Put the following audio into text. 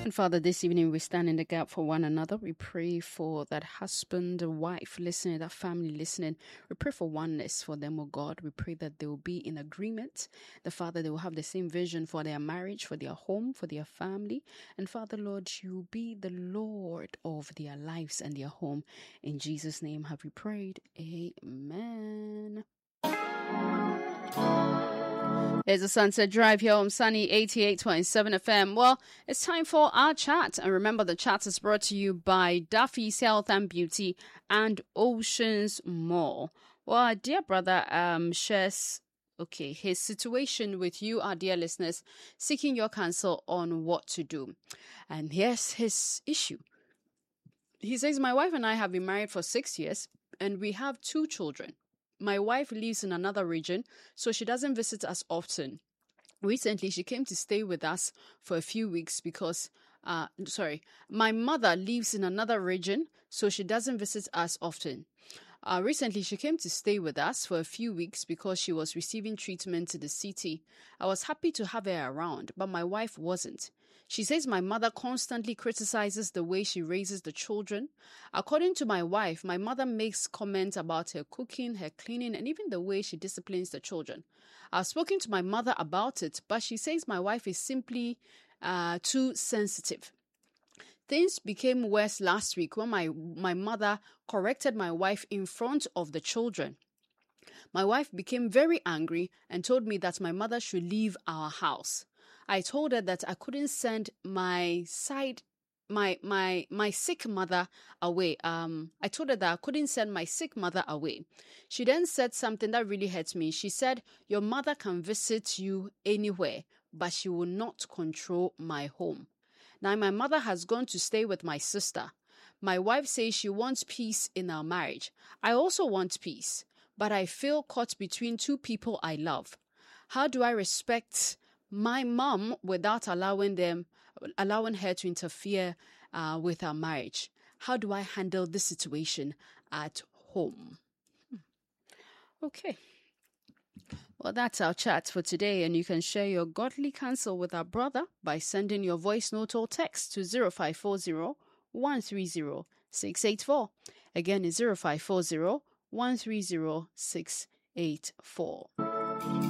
And Father, this evening we stand in the gap for one another. We pray for that husband, wife listening, that family listening. We pray for oneness for them, oh God. We pray that they will be in agreement. The Father, they will have the same vision for their marriage, for their home, for their family. And Father, Lord, you be the Lord of their lives and their home. In Jesus' name have we prayed. Amen. There's a Sunset Drive here on Sunny 88.7 FM. Well, it's time for our chat. And remember, the chat is brought to you by Duffy's Health and Beauty and Oceans Mall. Well, our dear brother shares his situation with you, our dear listeners, seeking your counsel on what to do. And here's his issue. He says, my wife and I have been married for 6 years, and we have 2 children. My wife lives in another region, so she doesn't visit us often. Recently, she came to stay with us for a few weeks because, my mother lives in another region, so she doesn't visit us often. Recently, she came to stay with us for a few weeks because she was receiving treatment in the city. I was happy to have her around, but my wife wasn't. She says my mother constantly criticizes the way she raises the children. According to my wife, my mother makes comments about her cooking, her cleaning, and even the way she disciplines the children. I've spoken to my mother about it, but she says my wife is simply too sensitive. Things became worse last week when my mother corrected my wife in front of the children. My wife became very angry and told me that my mother should leave our house. I told her that I couldn't send my sick mother away. I told her that I couldn't send my sick mother away. She then said something that really hurt me. She said, your mother can visit you anywhere, but she will not control my home. Now, my mother has gone to stay with my sister. My wife says she wants peace in our marriage. I also want peace, but I feel caught between 2 people I love. How do I respect my mom without allowing her to interfere with our marriage? How do I handle this situation at home? Okay. Well, that's our chat for today, and you can share your godly counsel with our brother by sending your voice note or text to 0540 130 684. Again, it's 0540 130 684.